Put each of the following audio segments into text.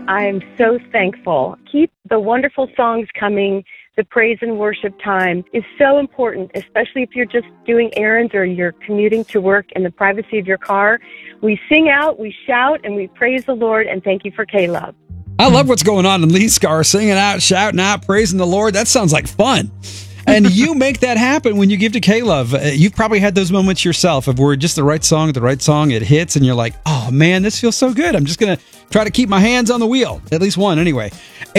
I'm so thankful. Keep the wonderful songs coming. The praise and worship time is so important, especially if you're just doing errands or you're commuting to work in the privacy of your car. We sing out, we shout, and we praise the Lord, and thank you for K-Love. I love what's going on in Lee's car, singing out, shouting out, praising the Lord. That sounds like fun. And you make that happen when you give to K-Love. You've probably had those moments yourself of where just the right song, it hits, and you're like, oh man, this feels so good. I'm just going to try to keep my hands on the wheel. At least one, anyway.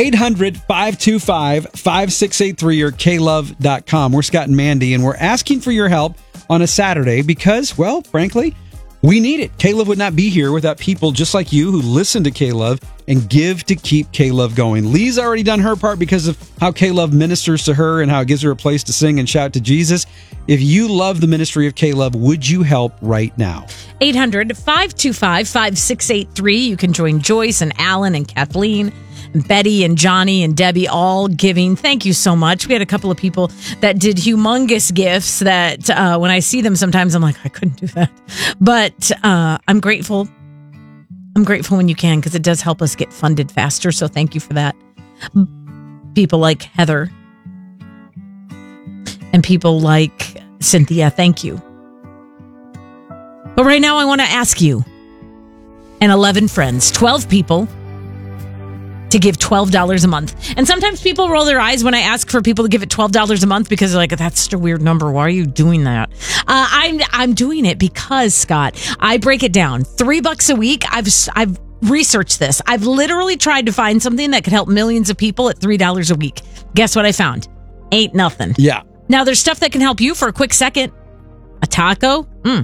800-525-5683 or klove.com. We're Scott and Mandy, and we're asking for your help on a Saturday because, well, frankly, we need it. K-Love would not be here without people just like you who listen to K-Love and give to keep K-Love going. Lee's already done her part because of how K-Love ministers to her and how it gives her a place to sing and shout to Jesus. If you love the ministry of K-Love, would you help right now? 800-525-5683. You can join Joyce and Alan and Kathleen, Betty and Johnny and Debbie all giving. Thank you so much. We had a couple of people that did humongous gifts that when I see them sometimes I'm like, I couldn't do that. But I'm grateful. I'm grateful when you can because it does help us get funded faster. So thank you for that. People like Heather and people like Cynthia, thank you. But right now I want to ask you and 11 friends, 12 people, to give $12 a month. And sometimes people roll their eyes when I ask for people to give it $12 a month because they're like, that's such a weird number. Why are you doing that? I'm doing it because, Scott, I break it down. $3 a week. I've researched this. I've literally tried to find something that could help millions of people at $3 a week. Guess what I found? Ain't nothing. Yeah. Now there's stuff that can help you for a quick second. A taco.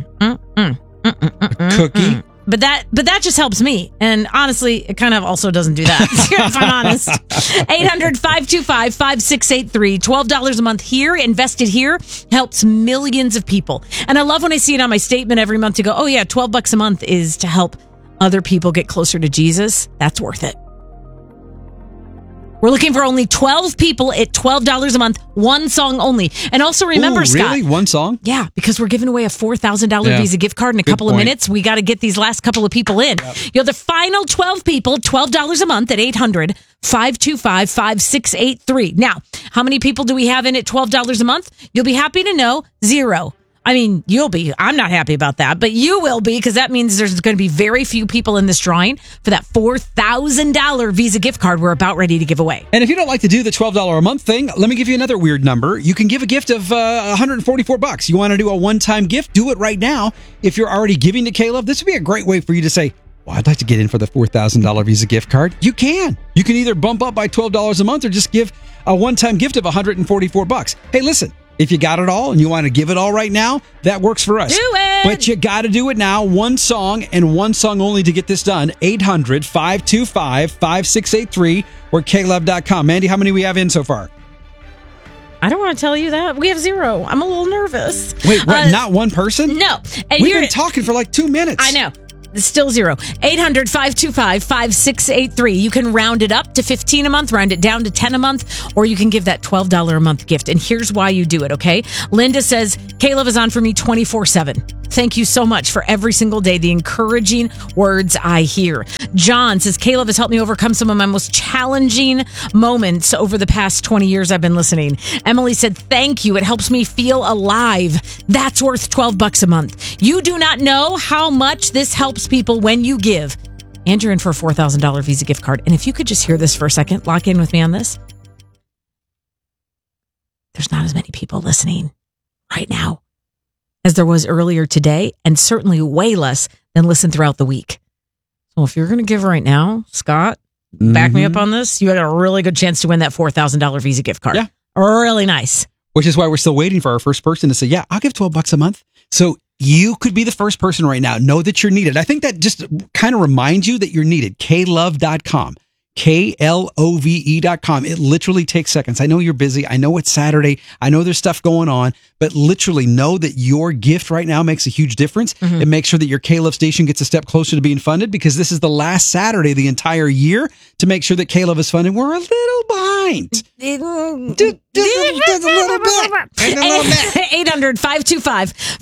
Cookie. But that just helps me. And honestly, it kind of also doesn't do that, if I'm honest. 800-525-5683. $12 a month here, invested here, helps millions of people. And I love when I see it on my statement every month to go, oh yeah, $12 a month is to help other people get closer to Jesus. That's worth it. We're looking for only 12 people at $12 a month, one song only. And also remember, Scott. Really? One song? Yeah, because we're giving away a $4,000 Visa gift card in a couple of minutes. We got to get these last couple of people in. Yep. You're the final 12 people, $12 a month at 800-525-5683. Now, how many people do we have in at $12 a month? You'll be happy to know, 0. I mean, you'll be. I'm not happy about that, but you will be because that means there's going to be very few people in this drawing for that $4,000 Visa gift card we're about ready to give away. And if you don't like to do the $12 a month thing, let me give you another weird number. You can give a gift of $144. You want to do a one-time gift? Do it right now. If you're already giving to K-Love, this would be a great way for you to say, well, I'd like to get in for the $4,000 Visa gift card. You can. You can either bump up by $12 a month or just give a one-time gift of $144. Hey, listen. If you got it all and you want to give it all right now, that works for us. Do it! But you got to do it now. One song and one song only to get this done. 800-525-5683 or klove.com. Mandy, how many we have in so far? I don't want to tell you that. We have 0. I'm a little nervous. Wait, what? Not one person? No. And we've been talking for like 2 minutes. I know. Still 0. 800-525-5683. You can round it up to 15 a month, round it down to 10 a month, or you can give that $12 a month gift. And here's why you do it, okay? Linda says, K-Love is on for me 24/7. Thank you so much for every single day, the encouraging words I hear. John says, K-Love has helped me overcome some of my most challenging moments over the past 20 years I've been listening. Emily said, thank you. It helps me feel alive. That's worth $12 a month. You do not know how much this helps people when you give. And you're in for a $4,000 Visa gift card. And if you could just hear this for a second, lock in with me on this. There's not as many people listening right now as there was earlier today, and certainly way less than listen throughout the week. So if you're going to give right now, Scott, back me up on this, you had a really good chance to win that $4,000 Visa gift card. Yeah. Really nice. Which is why we're still waiting for our first person to say, yeah, I'll give $12 a month. So you could be the first person right now. Know that you're needed. I think that just kind of reminds you that you're needed. klove.com. KLOVE.com. It literally takes seconds. I know you're busy. I know it's Saturday. I know there's stuff going on, but literally know that your gift right now makes a huge difference. And make sure that your K-Love station gets a step closer to being funded, because this is the last Saturday the entire year to make sure that K-Love is funded. We're a little behind. Just a little bit.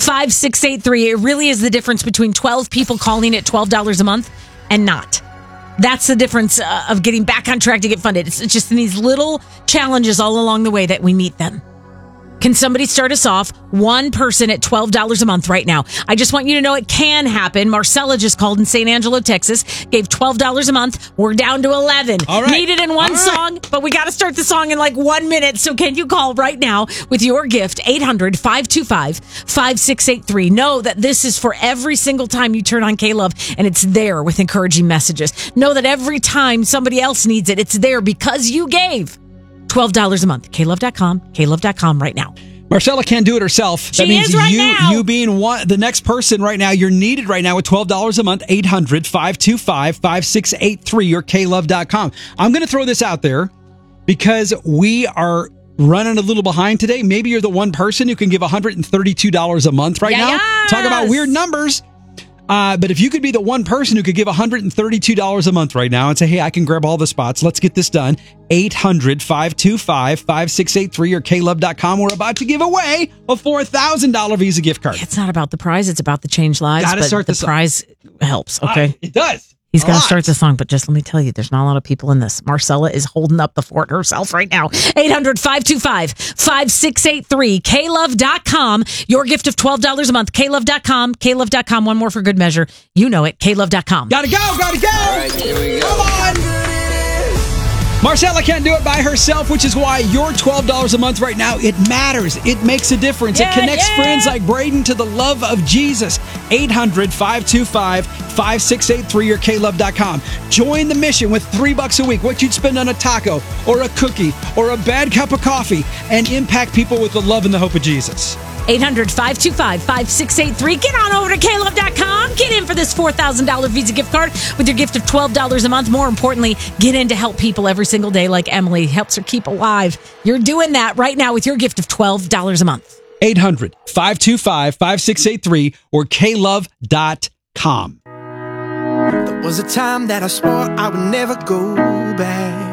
800-525-5683. It really is the difference between 12 people calling it $12 a month and not. That's the difference of getting back on track to get funded. It's just in these little challenges all along the way that we meet them. Can somebody start us off? One person at $12 a month right now. I just want you to know it can happen. Marcella just called in St. Angelo, Texas, gave $12 a month. We're down to 11. All right. Needed in one song, but we got to start the song in like 1 minute. So can you call right now with your gift? 800-525-5683. Know that this is for every single time you turn on K-Love, and it's there with encouraging messages. Know that every time somebody else needs it, it's there because you gave. $12 a month. KLove.com right now. Marcella can't do it herself. That means you being the next person right now, you're needed right now with $12 a month. 800-525-5683 or KLove.com. I'm going to throw this out there because we are running a little behind today. Maybe you're the one person who can give $132 a month right now. Talk about weird numbers. But if you could be the one person who could give $132 a month right now and say, hey, I can grab all the spots. Let's get this done. 800-525-5683 or KLove.com. We're about to give away a $4,000 Visa gift card. It's not about the prize. It's about the change lives. Gotta start the prize helps. Okay. It does. He's going to start the song, but just let me tell you, there's not a lot of people in this. Marcella is holding up the fort herself right now. 800-525-5683. KLove.com. Your gift of $12 a month. KLove.com. KLove.com. One more for good measure. You know it. KLove.com. Gotta go. All right, here we go. Come on. Marcella can't do it by herself, which is why your $12 a month right now, it matters. It makes a difference. It connects friends like Braden to the love of Jesus. 800-525-5683 or KLove.com. Join the mission with $3 a week. What you'd spend on a taco or a cookie or a bad cup of coffee and impact people with the love and the hope of Jesus. 800-525-5683. Get on over to KLove.com. Get in for this $4,000 Visa gift card with your gift of $12 a month. More importantly, get in to help people every single day like Emily helps her keep alive. You're doing that right now with your gift of $12 a month. 800-525-5683 or KLove.com. There was a time that I swore I would never go back.